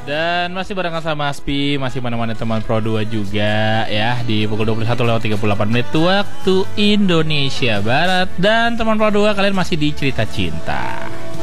Dan masih barengan sama Aspi, masih mana-mana teman Pro 2 juga ya. Di pukul 21:38 menit waktu Indonesia Barat. Dan teman Pro 2, kalian masih di Cerita Cinta.